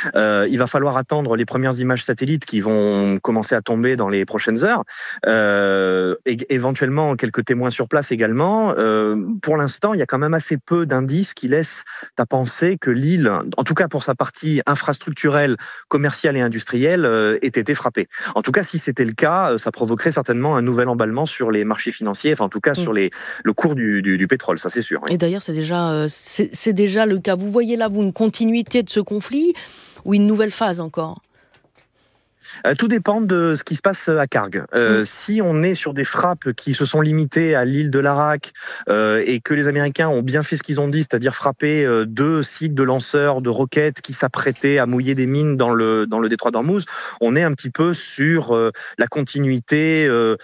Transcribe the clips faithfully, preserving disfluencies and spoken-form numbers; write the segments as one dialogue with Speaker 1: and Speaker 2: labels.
Speaker 1: Euh, il va falloir attendre les premières images satellites qui vont commencer à tomber dans les prochaines heures. Euh, et éventuellement quelques témoins sur place également. Euh, pour l'instant, il y a quand même assez peu d'indices qui laissent à penser que l'île, en tout cas pour sa partie infrastructurelle, commerciale et industrielle, euh, ait été frappée. En tout cas, si c'était le cas, ça provoquerait certainement un nouvel emballement sur les marchés financiers, enfin en tout cas mmh. sur les, le cours du, du, du pétrole, ça c'est sûr.
Speaker 2: Et d'ailleurs, c'est déjà, euh, c'est, c'est déjà le cas. Vous voyez là, vous, une continuité de ce conflit ou une nouvelle phase encore ?
Speaker 1: Euh, tout dépend de ce qui se passe à Karg. Euh, mmh. Si on est sur des frappes qui se sont limitées à l'île de Larak euh, et que les Américains ont bien fait ce qu'ils ont dit, c'est-à-dire frapper euh, deux sites de lanceurs de roquettes qui s'apprêtaient à mouiller des mines dans le dans le détroit d'Ormuz, on est un petit peu sur euh, la continuité euh,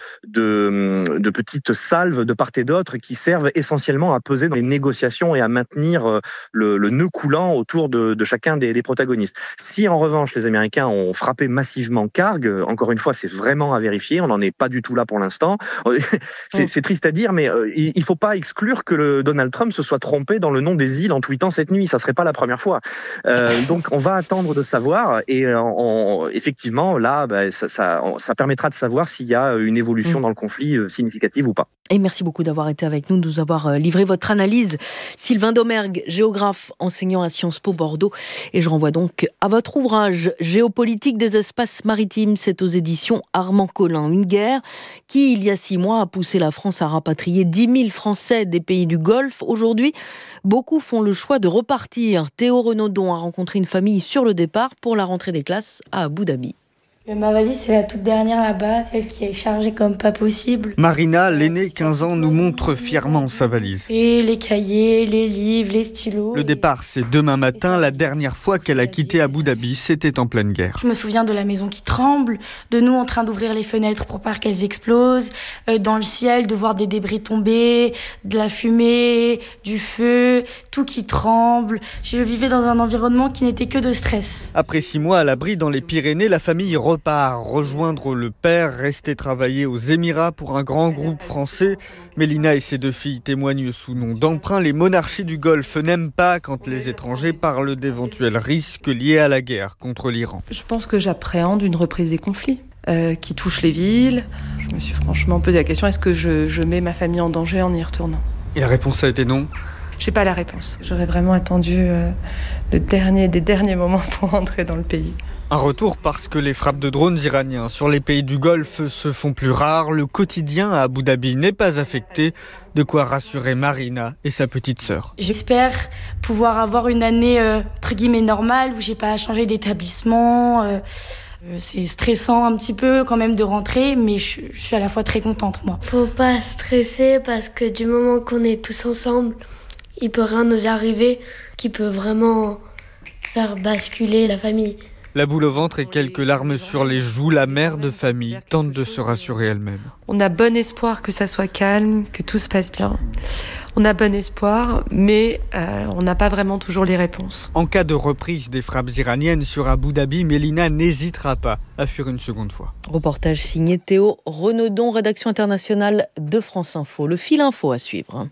Speaker 1: de, de petites salves de part et d'autre qui servent essentiellement à peser dans les négociations et à maintenir euh, le, le nœud coulant autour de, de chacun des, des protagonistes. Si en revanche les Américains ont frappé massivement Karg, encore une fois, c'est vraiment à vérifier. On n'en est pas du tout là pour l'instant. C'est, c'est triste à dire, mais euh, il ne faut pas exclure que le Donald Trump se soit trompé dans le nom des îles en tweetant cette nuit. Ça ne serait pas la première fois. Euh, donc, on va attendre de savoir. Et euh, on, effectivement, là, bah, ça, ça, ça permettra de savoir s'il y a une évolution dans le conflit euh, significative ou pas.
Speaker 2: Et merci beaucoup d'avoir été avec nous, de nous avoir livré votre analyse. Sylvain Domergue, géographe, enseignant à Sciences Po Bordeaux. Et je renvoie donc à votre ouvrage « Géopolitique des espaces maritimes ». C'est aux éditions Armand Collin. Une guerre qui, il y a six mois, a poussé la France à rapatrier dix mille Français des pays du Golfe. Aujourd'hui, beaucoup font le choix de repartir. Théo Renaudon a rencontré une famille sur le départ pour la rentrée des classes à Abu Dhabi.
Speaker 3: Ma valise, c'est la toute dernière là-bas, celle qui est chargée comme pas possible.
Speaker 4: Marina, l'aînée, quinze ans, nous montre fièrement sa valise.
Speaker 3: Et les cahiers, les livres, les stylos.
Speaker 4: Le départ, c'est demain matin. La dernière fois qu'elle a quitté Abu Dhabi, c'était en pleine guerre.
Speaker 3: Je me souviens de la maison qui tremble, de nous en train d'ouvrir les fenêtres pour pas qu'elles explosent, euh, dans le ciel, de voir des débris tomber, de la fumée, du feu, tout qui tremble. Je vivais dans un environnement qui n'était que de stress.
Speaker 4: Après six mois à l'abri dans les Pyrénées, la famille repart rejoindre le père, resté travailler aux Émirats pour un grand groupe français. Mélina et ses deux filles témoignent sous nom d'emprunt. Les monarchies du Golfe n'aiment pas quand les étrangers parlent d'éventuels risques liés à la guerre contre l'Iran.
Speaker 5: Je pense que j'appréhende une reprise des conflits euh, qui touchent les villes. Je me suis franchement posé la question, est-ce que je, je mets ma famille en danger en y retournant ?
Speaker 4: Et la réponse a été non ?
Speaker 5: J'ai pas la réponse. J'aurais vraiment attendu euh, le dernier des derniers moments pour rentrer dans le pays.
Speaker 4: Un retour parce que les frappes de drones iraniens sur les pays du Golfe se font plus rares. Le quotidien à Abu Dhabi n'est pas affecté. De quoi rassurer Marina et sa petite sœur.
Speaker 3: J'espère pouvoir avoir une année euh, entre guillemets normale où j'ai pas à changer d'établissement. Euh, euh, c'est stressant un petit peu quand même de rentrer, mais je, je suis à la fois très contente moi.
Speaker 6: Faut pas stresser parce que du moment qu'on est tous ensemble, il peut rien nous arriver qui peut vraiment faire basculer la famille.
Speaker 4: La boule au ventre et quelques larmes sur les joues, la mère de famille tente de se rassurer elle-même.
Speaker 5: On a bon espoir que ça soit calme, que tout se passe bien. On a bon espoir, mais euh, on n'a pas vraiment toujours les réponses.
Speaker 4: En cas de reprise des frappes iraniennes sur Abu Dhabi, Mélina n'hésitera pas à fuir une seconde fois.
Speaker 2: Reportage signé Théo Renaudon, rédaction internationale de France Info. Le fil info à suivre.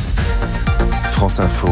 Speaker 7: France Info.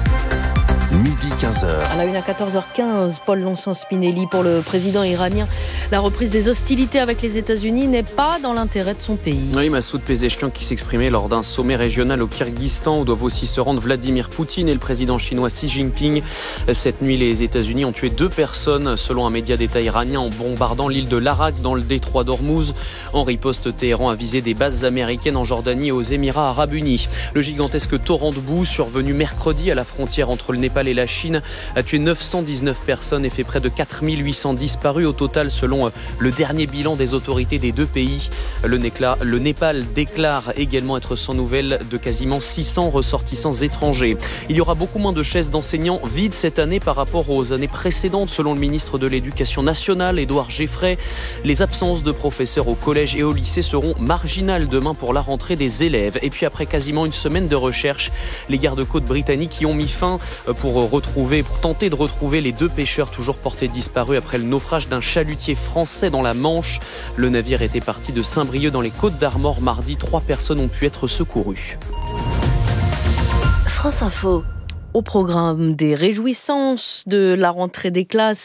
Speaker 7: midi quinze heures.
Speaker 2: À la une à quatorze heures quinze, Paul Lonsin-Spinelli pour le président iranien. La reprise des hostilités avec les États-Unis n'est pas dans l'intérêt de son pays.
Speaker 8: Oui, Massoud Pezeshkian qui s'exprimait lors d'un sommet régional au Kyrgyzstan où doivent aussi se rendre Vladimir Poutine et le président chinois Xi Jinping. Cette nuit, les États-Unis ont tué deux personnes, selon un média d'État iranien, en bombardant l'île de Larak dans le détroit d'Ormuz. En riposte, Téhéran a visé des bases américaines en Jordanie et aux Émirats arabes unis. Le gigantesque torrent de boue survenu mercredi à la frontière entre le Népal et la Chine a tué neuf cent dix-neuf personnes et fait près de quatre mille huit cents disparus au total selon le dernier bilan des autorités des deux pays. Le, Nécla, le Népal déclare également être sans nouvelles de quasiment six cents ressortissants étrangers. Il y aura beaucoup moins de chaises d'enseignants vides cette année par rapport aux années précédentes selon le ministre de l'Éducation nationale, Édouard Geffray. Les absences de professeurs au collège et au lycée seront marginales demain pour la rentrée des élèves. Et puis après quasiment une semaine de recherche, les gardes-côtes britanniques y ont mis fin pour retrouver, pour tenter de retrouver les deux pêcheurs toujours portés disparus après le naufrage d'un chalutier français dans la Manche. Le navire était parti de Saint-Brieuc dans les Côtes d'Armor mardi. Trois personnes ont pu être secourues.
Speaker 7: France Info.
Speaker 2: Au programme des réjouissances de la rentrée des classes,